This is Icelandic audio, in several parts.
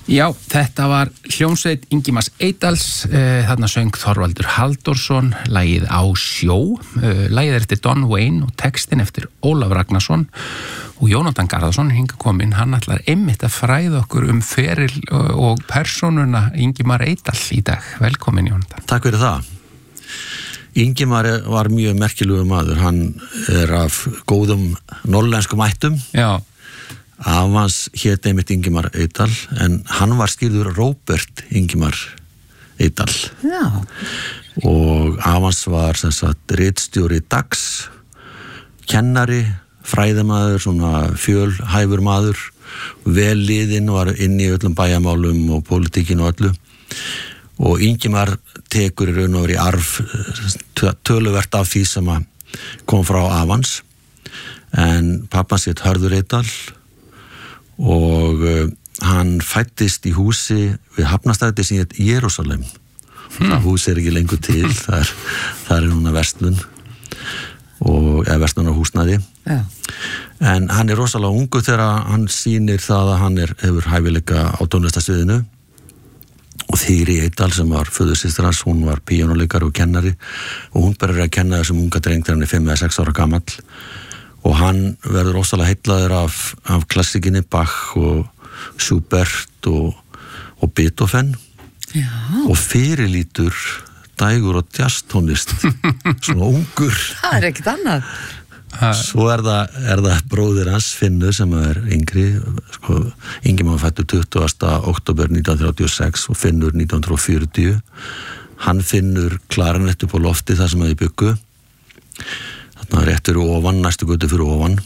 Já, þetta var hljómsveit Ingimars Eydals, þarna söng Þorvaldur Halldórsson, lagið Á sjó, lagið eftir Don Wayne og textin eftir Ólaf Ragnarsson og Jónatan Garðarsson hinga kominn, hann ætlar einmitt að fræða okkur feril og persónuna Ingimar Eydal í dag. Velkomin Jónatan. Takk fyrir það. Ingimar var mjög merkilegur maður, hann af góðum norrlenskum ættum. Já. Afans hét einmitt Ingimar Eydal en hann var skýrður Róbert Ingimar Eydal. Já. Og afans var sem sagt ritstjóri Dags, kennari, fræðamaður, svona fjölhæfur maður, vel liðinn, var inn í öllum bæjarmálum og pólitíkinu og öllu. Og Ingimar tekur í raun og veru í arf töluvert af því sem kom frá afans. En pappans hét Hörður Eydal og hann fæddist í húsi við Hafnarstræti sem hét Jerúsalem. Það hús ekki lengur til, það núna verslun og verslun á húsnæði. Já. En hann rosalega ungur þegar hann sýnir það að hann hefur hæfileika á tónlistarsviðinu og Þyri Eydal sem var föðursystir hans, hún var píanóleikari og kennari og hún byrjar að kenna þessum unga dreng þegar hann 5 eða 6 ára gamall. Og hann verður rosalega heillaður af klassikinni Bach og Schubert og Beethoven. Já. Og fyrirlítur dægur og jazztónlist svona ungur. Það ekkert annað. Svo það bróðir hans Finnur sem yngri, sko, Ingimar fættur 20. október 1936 og Finnur 1940. Hann finnur klarinettu på lofti þar sem þau byggu. Þarna rétt fyrir ofan, næstu götu fyrir ofan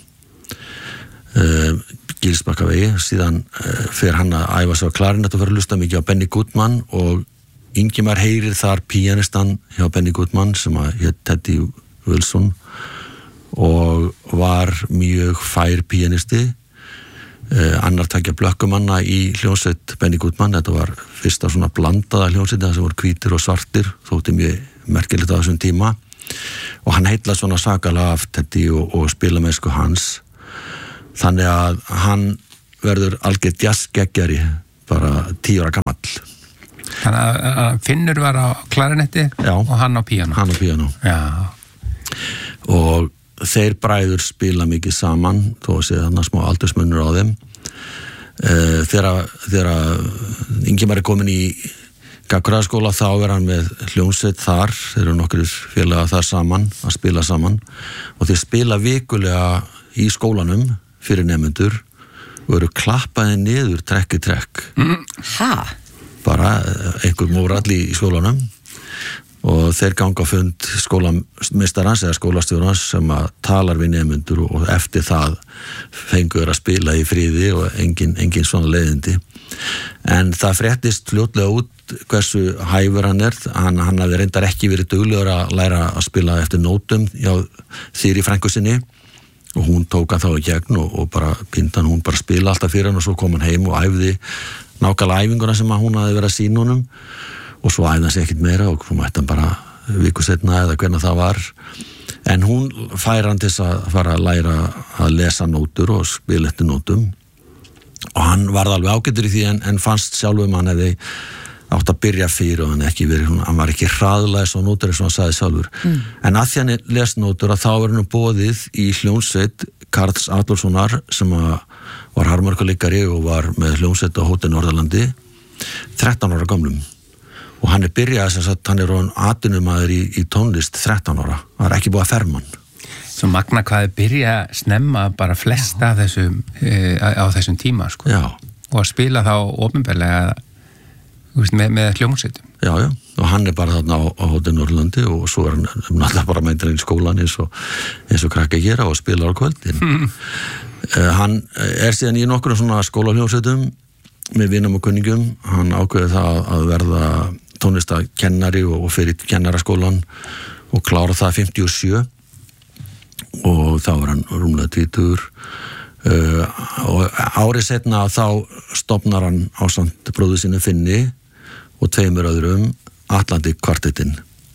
Gilsbakkavegi, síðan fer hann að æfa sig á klarinett og fer að hlusta mikið á Benny Goodman og Ingimar heyrir þar píanistan hjá Benny Goodman sem hét Teddy Wilson og var mjög fær píanisti annar takja blökkumanna í hljómsveit Benny Goodman, þetta var fyrsta svona blandaða hljómsveit það sem voru hvítir og svartir, þótti mjög merkilegt á þessum tíma og hann heitla svona sakalega af Teddy og spilamennsku hans þannig að hann verður algjört jazzgeggjari bara 10 ára gamall. Þannig að Finnur var á klarinetti og hann á píanó. Hann á píanó. Já. Og þeir bræður spila mikið saman þó að sé þarna smá aldursmunur á þeim þegar Ingimar komin í Gagnfræðaskóla þá hann með hljómsveit þar, þeir eru nokkur félagar þar saman að spila saman og þeir spila vikulega í skólanum fyrir nemendur og eru klappaði niður trekk í trekk. Bara einhver mórall í skólanum og þeir ganga á fund skólameistarans eða skólastjórans sem að talar við nemendur og eftir það fengur að spila í friði og engin svona leiðindi. En það fréttist fljótlega út hversu hæfur hann hann hafði reyndar ekki verið duglegur að læra að spila eftir nótum hjá Þyri frænku sinni og hún tók hann þá í gegn og bara pindan hún bara spila alltaf fyrir hann og svo kom hann heim og æfði nákvæmlega æfinguna sem hún hafði verið að sýna honum og svo æfði hann sig ekkert meira og svo mætti hann bara viku seinna eða hvernig það var en hún fær hann til að fara að læra að lesa nótur og spila eftir nótum og hann varð alveg ágættur í því en fannst sjálfum hann hefði átt að byrja fyrir og hann var ekki hraðlæs og nótur eins og hann sagði sjálfur en að því hann les nótur að þá hann boðið í hljómsveit Karls Adolfssonar sem var harmörkuleikari og var með hljómsveit á Hótel Norðurlandi 13 ára gamlum og hann byrjað sem sagt, hann orðinn atvinnumaður í tónlist 13 ára, hann var ekki búið að ferma hann. Svo magna hvað byrja snemma bara flesta af þessum á þessum tíma sko. Já. Og að spila þá opinberlega með hljómsveitum. Já, og hann bara þarna á Hótel Norðurlandi og svo hann náttúrulega bara meintur inn í skólan eins og krakka gera og spila á kvöldin. Hann síðan í nokkrum svona skólahljómsveitum með vinum og kunningum, hann ákveði það að verða tónlistakennari og fyrir kennaraskólan og klára það 57 og þá var hann rúmlega 20 og árið setna þá stofnar hann ásamt bróður sínu Finni og 2 öðrum Atlantic Quartetin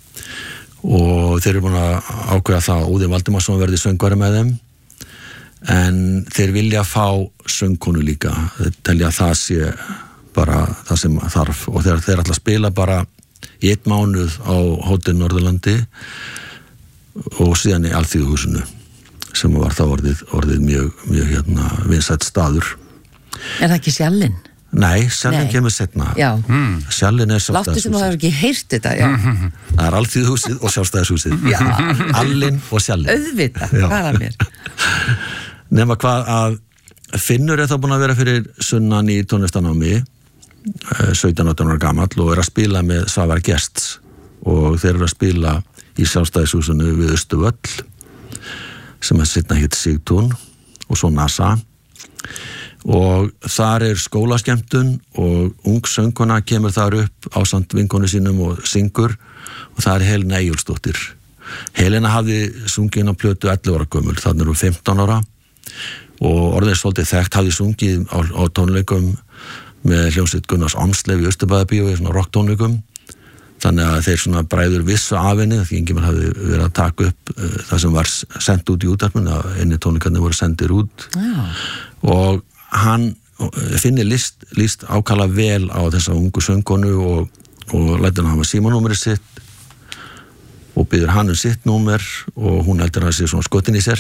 og þeir eru búin að ákveða það Óðinn Valdimarsson verði söngvari með þeim en þeir vilja fá söngkonu líka, þeir telja að það sé bara það sem þarf og þeir ætla að spila bara í 1 mánuð á Hótel Norðurlandi og síðan í Alþýðuhúsinu sem var þá orðið mjög vinsæll staður. Er það ekki Sjallinn? Nei, Sjallinn kemur seinna. Já. Sjallinn Sjálfstæðishúsið. Láttu sem það hefur ekki heyrt þetta, já. Það Alþýðuhúsið og Sjálfstæðishúsið. Já. Allinn og Sjallinn. Auðvitað, hvað að mér? Nema hvað að Finnur þá búin að vera fyrir sunnan í tónlistanámi 17-18 ára gamall og að spila með Svavar Gests og þeir að spila í Sjálfstæðishúsinu við Austurvöll sem seinna hitt Sigtún og svo NASA og þar skólaskemmtun og ung söngkona kemur þar upp ásamt vinkonu sínum og syngur og það Helena Eyjólfsdóttir. Helena hafði sungið á plötu 11 ára gömul, þannig 15 ára og orðið svolítið þekkt, hafði sungið á tónleikum með hljómsveit Gunnars Ormslev í Austurbæðarbíói, svona rocktónleikum. Þannig að þeir svona bræður vissu af henni, því Ingimar hafði verið að taka upp það sem var sendt út í útvarpinu, að einni tónleikarnir voru sendir út. Já. Og hann Finnur líst ákala vel á þessa ungu söngkonu og lætur hann hafa símanúmerið sitt og biður hann sitt númer og hún heldur að sé svona skotin í sér.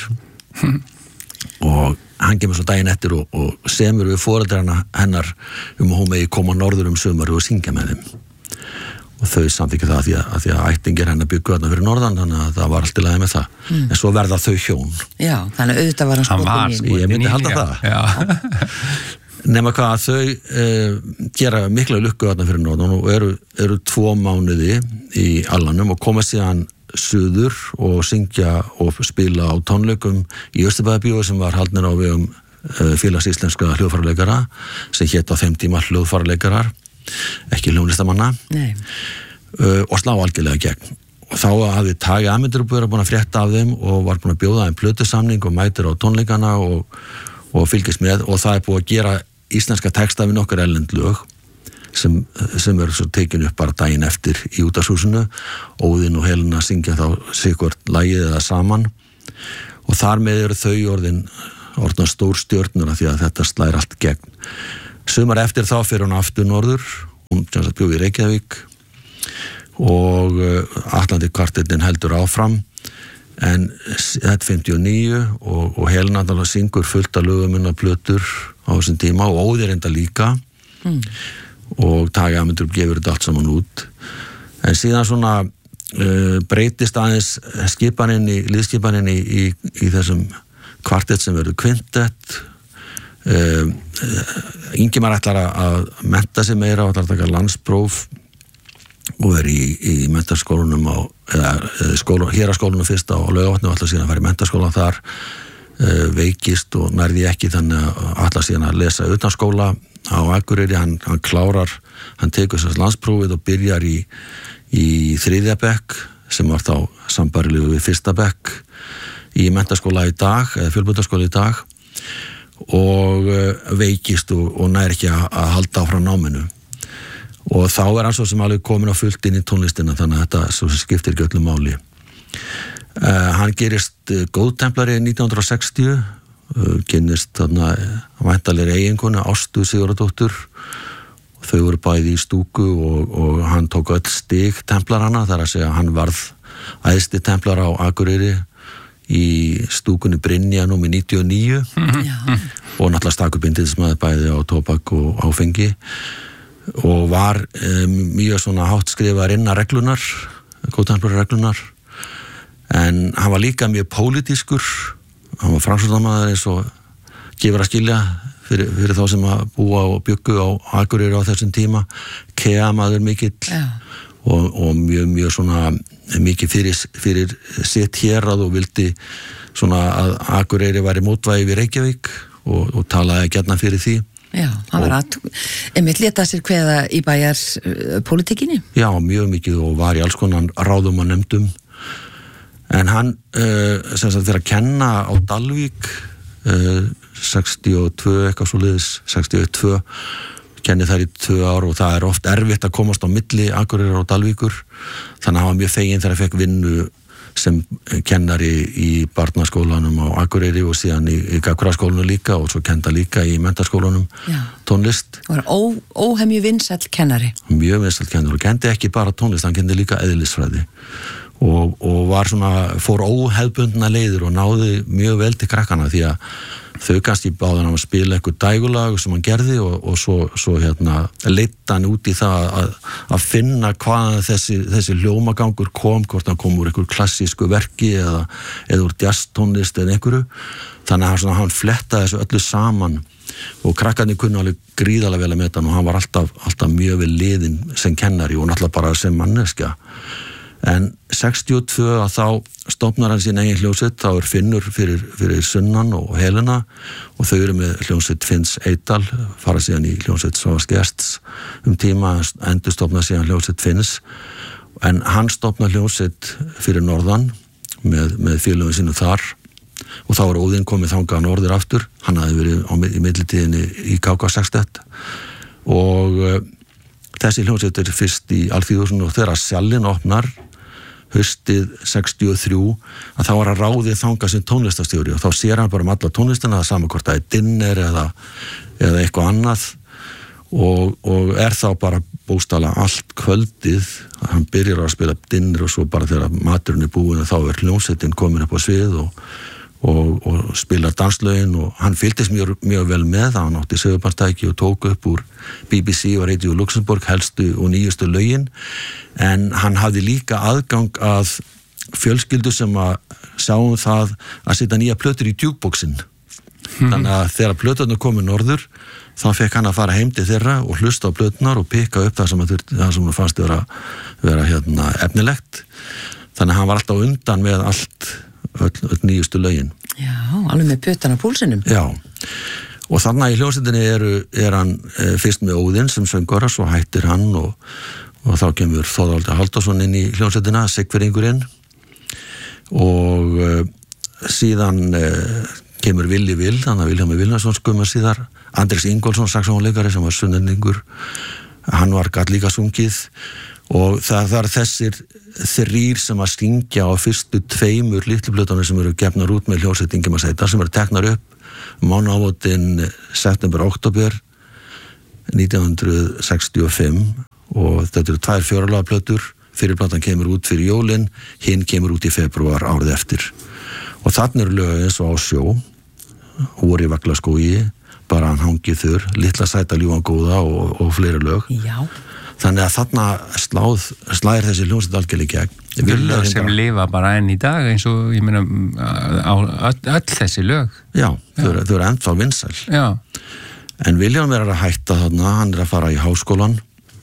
Og hann kemur svo daginn eftir og semur við foreldrarna hennar að hún megi koma norður sumarið og syngja með þeim. Og þau samþykja það því að ættingir hennar byggu þarna fyrir norðan, þannig að það var allt í lagi með það. En svo verða þau hjón. Já, þannig auðvitað var hann skotin í. Ég myndi halda það. Nema hvað að þau gera mikla lukku þarna fyrir norðan og eru 2 mánuði í Allanum og koma síðan suður og syngja og spila á tónleikum í Austurbæðarbíói sem var haldnir á vegum félags íslenska hljóðfæraleikara sem hét á þeim tíma hljóðfæraleikarar, ekki hljónlistamanna og slá algjörlega gegn. Og þá hafði Tage Amundrup búin að frétta af þeim og var búin að bjóða þeim plötusamning og mætir á tónleikana og fylgist með og það búið að gera íslenska texta við nokkur erlend lög sem eru svo tekin upp bara daginn eftir í útvarpshúsinu. Óðinn og Helena syngja þá sikkvort lagið eða saman og þar með eru þau orðnar stór stjörnur af því að þetta slær allt gegn. Sumar eftir þá fyrir hún aftur norður, hún bjó í Reykjavík og Atlantic Quartetin heldur áfram en þetta 59 og Helena syngur fullt af lögum plötur á þessum tíma og Óðir enda líka og Tage Amundrup gefur þetta allt saman út. En síðan svona breytist aðeins liðskipanin í þessum kvartett sem verður kvintett. Ingimar ætlar að mennta sig meira og ætlar að taka landspróf og í menntaskólanum héraskólanum fyrst á Laugarvatni og ætlar síðan að fara í menntaskóla þar, veikist og nærði ekki þannig að ætlar síðan að lesa utanskóla á Akureyri. Hann klárar, hann tekur þess landsprófið og byrjar í 3. bekk sem var þá sambærilegu við 1. bekk í menntaskóla í dag eða fjölbrautaskóla í dag og veikist og nær ekki að halda áfram náminu og þá hann svo sem alveg komin á fullt inn í tónlistina þannig að þetta svo skiptir ekki öllu máli. Hann gerist góðtemplari 1960 kynnist þarna væntanlegri eiginkonu Ástu Sigurðardóttur og þau voru bæði í stúku og hann tók öll stig templarana, þar að segja hann varð æðsti templar á Akureyri í stúkunni Brynja númer 99 og náttúrulega stakubindismæði bæði á tóbak og áfengi og var mjög svona hátt skrifar inn að reglunar, góðtemplarareglunar en hann var líka mjög pólitískur, hann var framsóknarmaður eins og gefur að skilja fyrir þá sem að búa og byggu á Akureyri á þessum tíma, maður mikill og mjög svona mikið fyrir sitt hérað og vildi svona að Akureyri væri mótvægi við Reykjavík og talaði gjarnan fyrir því. Já, hann var einmitt letað sér kveða í bæjars pólitíkinni. Já, mjög mikið og var í alls konar ráðum og nefndum en hann sem sagt fyrir að kenna á Dalvík 62 eitthvað svoleiðis 62 kenni þar í 2 ár og það oft erfitt að komast á milli Akureyrar og Dalvíkur þannig að hann var mjög feginn þegar hann fekk vinnu sem kennari í barnaskólanum á Akureyri og síðan í Gagnfræðaskólanum líka og svo kenda líka í menntaskólanum tónlist. Og var óhemju vinsæll kennari. Mjög vinsæll kennari og kendi ekki bara tónlist, hann kendi líka eðlisfræði og var fór óhefbundna leiðir og náði mjög vel til krakkana því að þau kannski báðan að spila eitthvað dægulag sem hann gerði og svo leiddi hann út í það að finna hvaðan þessi hljómagangur kom, hvort hann kom úr einhver klassísku verki eða úr jazztónlist eða einhverju, þannig að hann flettaði þessu öllu saman og krakkarnir kunni alveg gríðarlega vel að meta hann og hann var alltaf mjög vel liðinn sem kennari og náttúrulega bara sem manneskja. En 62 að þá stofnar hann sín eigin hljómsveit, þá Finnur fyrir Sunnan og Helena og þau eru með hljómsveit Finns Eydal, fara síðan í hljómsveit Svavars Gests tíma, endur stofnar síðan hljómsveit Finns, en hann stofnar hljómsveit fyrir norðan með félögum sínum þar og þá Óðinn komið þangað norður aftur, hann hafði verið í millitíðinni í KK6 og þessi hljómsveit fyrst í Alþýðuhúsinu og þegar Sjallinn opnar haustið 63 að þá var að ráðið þangað sem tónlistastjóri og þá sér hann bara alla tónlistina, það sama hvort það dinner eða eitthvað annað og þá bara bókstaflega allt kvöldið, hann byrjar að spila dinner og svo bara þegar maturinn búinn þá hljómsveitin komin upp á svið og spilar danslögin og hann fylgdist mjög vel með, hann átti segulbandstæki og tók upp úr BBC og Radio Luxembourg helstu og nýjustu lögin, en hann hafði líka aðgang að fjölskyldu sem að sjáum það að setja nýja plötur í jukeboxin. Þannig að þegar plöturnar komu norður þá fekk hann að fara heim til þeirra og hlusta á plöturnar og pikka upp það sem hann fannst vera efnilegt. Þannig að hann var alltaf undan með öll nýjustu lögin. Já, alveg með puttan á púlsinum. Já, og þannig í hljómsveitinni er hann fyrst með Óðinn sem söngvara, svo hættir hann og þá kemur Þorvaldur Halldórsson inn í hljómsveitina, Siegfriðingurinn og síðan kemur Willi Will, þannig að Vilhjálmur Vilhjálmsson skömmur síðar, Andrés Ingólfsson saxófónleikari sem var sunnendingur, hann gat líka sungið og það er þessir þrír sem að syngja á fyrstu 2 litlu plötunum sem eru gefnar út með hljómsveit Ingimars Eydal sem eru teknar upp mánaðamótin september-október 1965 og þetta eru 2 fjóralaga plötur, fyrir platan kemur út fyrir jólin, hinn kemur út í febrúar árið eftir og þannig eru lög eins og Á sjó, Vor í Vaglaskógi, Bara hann hangið þurr, Litla sæta ljúfan góða og fleiri lög. Já. Þannig að þarna slæðir þessi hljómsveit algjörlega gegn. Lög sem lifa bara enn í dag eins og ég meina á öll þessi lög. Já, þau eru ennþá vinsæl. Já. En Vilhjálmur er að hætta þarna, hann er að fara í háskólan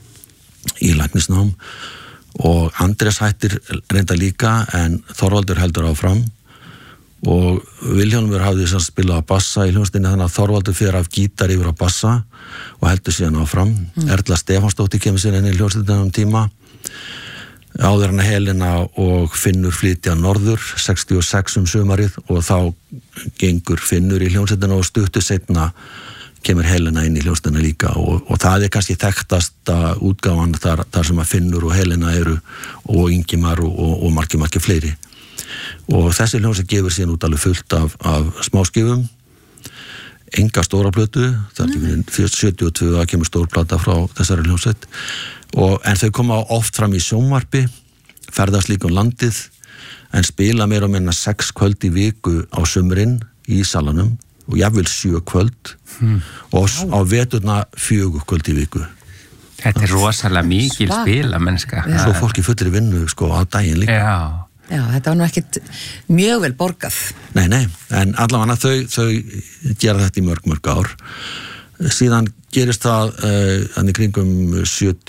í læknisnám og Andrés hættir reynda líka en Þorvaldur heldur áfram og Vilhjálmur hafði spilað á bassa í hljómsveitinni þannig að Þorvaldur fer af gítar yfir á bassa og heldur síðan áfram. Erla Stefánsdóttir kemur síðan inn í hljómsveitina tíma áður hann Helena og Finnur flytja norður 66 sumarið og þá gengur Finnur í hljómsveitina og stuttu seinna kemur Helena inn í hljómsveitina líka og það er kannski þekktasta útgáfan þar sem að Finnur og Helena eru og Ingimar og margir fleiri og þessi hljómsveit gefur síðan út alveg fullt af smáskifum, enga stóra plötu, það er 72 að kemur stór plata frá þessari hljómsveit en þau koma oft fram í sjónvarpi, ferðast líka landið en spila meira og minna 6 kvöld í viku á sumrin í salanum og jafnvel 7 kvöld og á veturna 4 kvöld í viku. Þetta er rosalega mikil spilamennska. Svo fólki fullir í vinnu á daginn líka. Já, þetta var nú ekkit mjög vel borgað. Nei, en allavega þau gera þetta í mörg ár. Síðan gerist það í kringum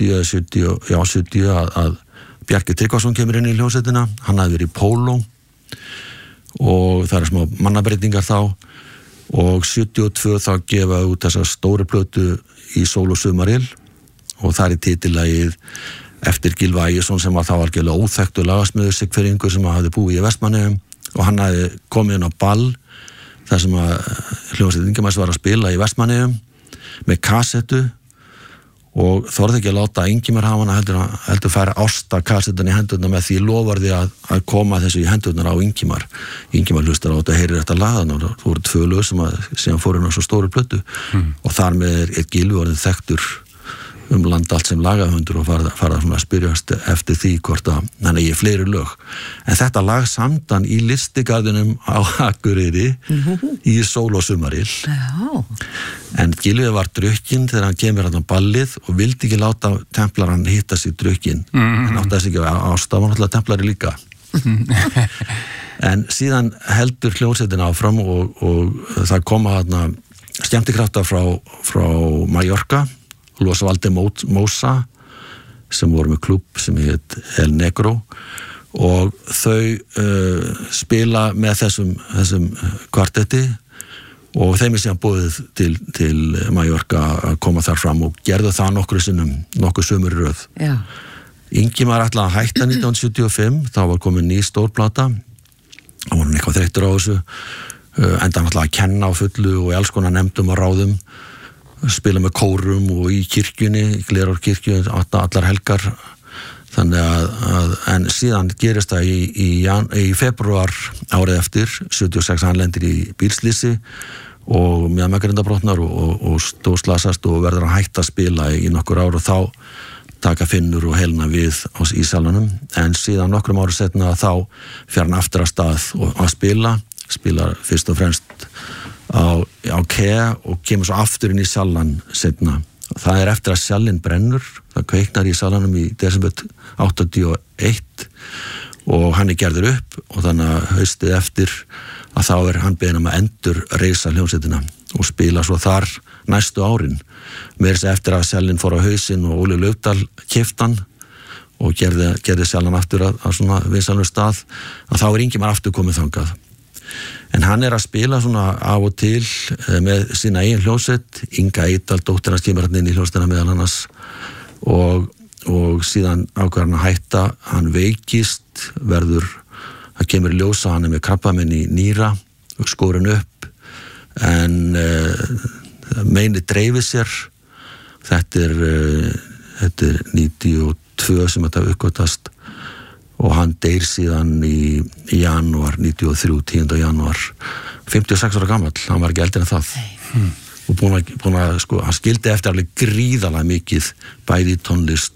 70 að Bjarki Tryggvason kemur inn í hljómsveitina, hann hafði verið í Póló og það er smá mannabreitingar þá og 72 þá gefa út þessa stóru plötu í Sól og Sumaril og það er titillagið eftir Gylfa Ægisson sem var þá algjörlega óþekktur lagasmiður Siegfriðingur sem hafði búið í Vestmannaeyjum og hann hafði komið inn á ball þar sem að hljómsveit Ingimars var að spila í Vestmannaeyjum með kassettu og þorði ekki að láta Ingimar hafa hana heldur færa Ásta kassetan í hendurna með því lofarði að koma þessu í hendurnar á Ingimar hlustar á þetta, heyrir þetta lagan og það voru 2 lög sem síðan fóru inn á svo stóru plötu og þar með Gylfi orðin þekktur land allt sem lagahundur og farða svona að spyrjast eftir því hvort að hann eigi fleiri lög en þetta lag samdan í listigarðinum á Akureyri í sól og sumaril en Gylfi var drukkinn þegar hann kemur hann á ballið og vildi ekki láta templaran hitta sig drukkinn hann áttaði sig ekki á Ásta var náttúrulega templari líka en síðan heldur hljómsveitin áfram og það koma þarna skemmtikraftar frá Mallorca Los Valdemosa sem voru með klúbb sem heit El Negro og þau spila með þessum kvartetti og þeim síðan boðið til Mallorca að koma þar fram og gerðu það nokkur sömur í röð. Já. Ingimar ætlaði að hætta 1975, þá var komin ný stórplata og var hann eitthvað þreyttur á þessu enda hann ætlaði að kenna á fullu og í alls konar nefndum og ráðum spila með kórum og í kirkjunni í Glerárkirkju, allar helgar þannig en síðan gerist það í februar árið eftir 76 hann lendir í bílslýsi og mjögmækkarindabrotnar og stóðslasast og verður að hætta að spila í nokkur ár og þá taka Finnur og Helena við í salunum en síðan nokkrum árum setna þá fer hann aftur að stað og að spila fyrst og fremst á Kea og kemur svo aftur inn í salan setna. Það eftir að salin brennur, það kveiknar í salanum í desember 81 og hann gerður upp og þannig að haustið eftir að þá hann beðinn að endur reisa hljómsveitina og spila svo þar næstu árin. Meira þess eftir að salin fór á hausinn og Óli Laufdal keypti hann og gerði salan aftur að svona vinsalur stað að þá Ingimar aftur komið þangað. En hann að spila svona af og til með sína eigin hljómsveit, Inga Eydal, dóttir hans kemur hann inn í hljómsveitina meðal annars og síðan ákveður hann að hætta, hann veikist, það kemur í ljósa, hann með krabbamein í nýra og skorin upp, en meini dreifir sér, þetta er 92 sem þetta uppgötast og hann deyr síðan í janúar 93, 10. janúar 56 ára gamall, hann var ekki eldri en það og búin að hann skildi eftir alveg gríðalega mikið bæði í tónlist